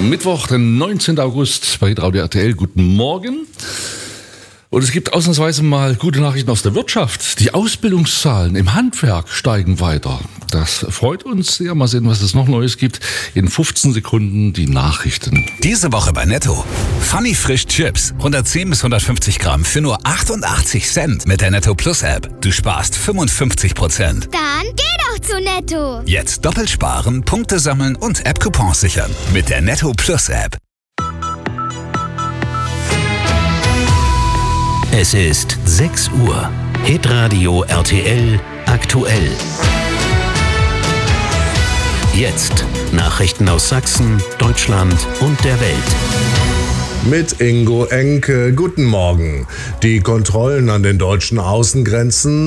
Mittwoch, den 19. August bei Radio RTL. Guten Morgen. Und es gibt ausnahmsweise mal gute Nachrichten aus der Wirtschaft. Die Ausbildungszahlen im Handwerk steigen weiter. Das freut uns sehr. Mal sehen, was es noch Neues gibt. In 15 Sekunden die Nachrichten. Diese Woche bei Netto. Funny Frisch Chips. 110 bis 150 Gramm für nur 88 Cent mit der Netto Plus App. Du sparst 55%. Dann geh doch zu Netto. Jetzt doppelt sparen, Punkte sammeln und App-Coupons sichern. Mit der Netto Plus App. Es ist 6 Uhr. Hitradio RTL aktuell. Jetzt Nachrichten aus Sachsen, Deutschland und der Welt. Mit Ingo Enke. Guten Morgen. Die Kontrollen an den deutschen Außengrenzen